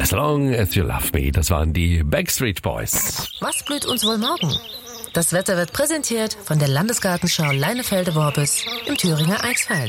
As long as you love me, das waren die Backstreet Boys. Was blüht uns wohl morgen? Das Wetter wird präsentiert von der Landesgartenschau Leinefelde-Worbis im Thüringer Eichsfeld.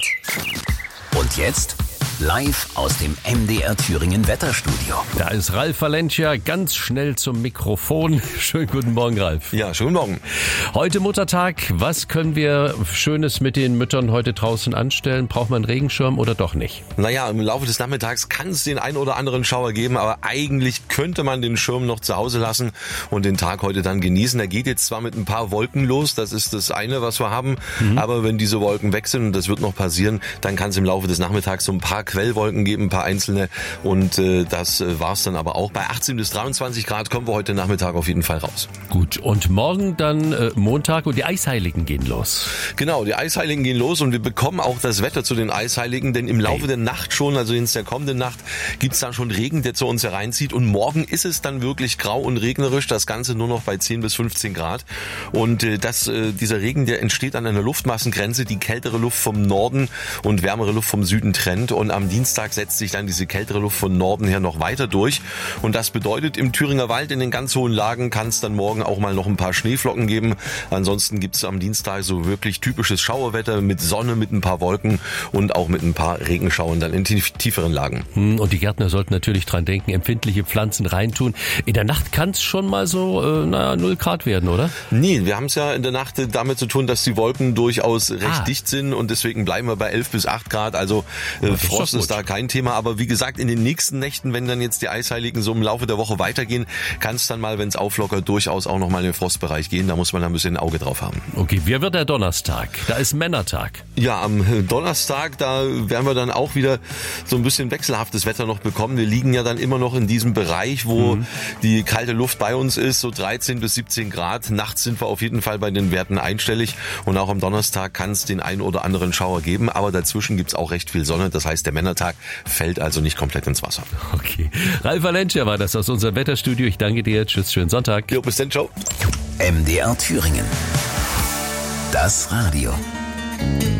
Und jetzt live aus dem MDR Thüringen Wetterstudio. Da ist Ralf Valencia ganz schnell zum Mikrofon. Schönen guten Morgen, Ralf. Ja, schönen Morgen. Heute Muttertag. Was können wir Schönes mit den Müttern heute draußen anstellen? Braucht man einen Regenschirm oder doch nicht? Naja, im Laufe des Nachmittags kann es den einen oder anderen Schauer geben, aber eigentlich könnte man den Schirm noch zu Hause lassen und den Tag heute dann genießen. Er geht jetzt zwar mit ein paar Wolken los, das ist das eine, was wir haben, aber wenn diese Wolken weg sind, und das wird noch passieren, dann kann es im Laufe des Nachmittags so ein paar Quellwolken geben, ein paar einzelne, und das war's dann aber auch. Bei 18 bis 23 Grad kommen wir heute Nachmittag auf jeden Fall raus. Gut, und morgen dann Montag und die Eisheiligen gehen los. Genau, die Eisheiligen gehen los und wir bekommen auch das Wetter zu den Eisheiligen, denn im Laufe der Nacht schon, also in der kommenden Nacht, gibt's dann schon Regen, der zu uns hereinzieht, und morgen ist es dann wirklich grau und regnerisch, das Ganze nur noch bei 10 bis 15 Grad, und dieser Regen, der entsteht an einer Luftmassengrenze, die kältere Luft vom Norden und wärmere Luft vom Süden trennt, und am Dienstag setzt sich dann diese kältere Luft von Norden her noch weiter durch, und das bedeutet, im Thüringer Wald in den ganz hohen Lagen kann es dann morgen auch mal noch ein paar Schneeflocken geben. Ansonsten gibt es am Dienstag so wirklich typisches Schauerwetter mit Sonne, mit ein paar Wolken und auch mit ein paar Regenschauern dann in tieferen Lagen. Und die Gärtner sollten natürlich dran denken, empfindliche Pflanzen reintun. In der Nacht kann es schon mal so 0 Grad werden, oder? Nee, wir haben es ja in der Nacht damit zu tun, dass die Wolken durchaus recht dicht sind, und deswegen bleiben wir bei 11 bis 8 Grad. Also Frost ist da kein Thema, aber wie gesagt, in den nächsten Nächten, wenn dann jetzt die Eisheiligen so im Laufe der Woche weitergehen, kann es dann mal, wenn es auflockert, durchaus auch noch mal in den Frostbereich gehen. Da muss man ein bisschen ein Auge drauf haben. Okay, wie wird der Donnerstag? Da ist Männertag. Ja, am Donnerstag, da werden wir dann auch wieder so ein bisschen wechselhaftes Wetter noch bekommen. Wir liegen ja dann immer noch in diesem Bereich, wo die kalte Luft bei uns ist, so 13 bis 17 Grad. Nachts sind wir auf jeden Fall bei den Werten einstellig, und auch am Donnerstag kann es den einen oder anderen Schauer geben, aber dazwischen gibt es auch recht viel Sonne. Das heißt, der Männertag fällt also nicht komplett ins Wasser. Okay. Ralf Valencia war das aus unserem Wetterstudio. Ich danke dir. Tschüss, schönen Sonntag. Jo, bis dann, ciao. MDR Thüringen. Das Radio.